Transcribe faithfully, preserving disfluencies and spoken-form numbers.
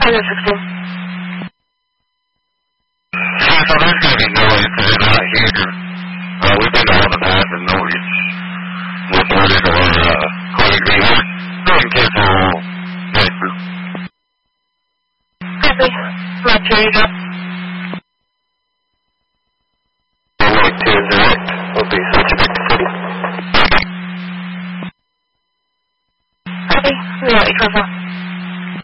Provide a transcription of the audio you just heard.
Transit sixteen. Yeah, so there's going to be noise because it's not huge. Uh, we've been all in the past and noise reported or uh, coded green. We're going to cancel next group. Copy. Left here you go. Like two direct will be suspect city. Copy. We got you, Trevor.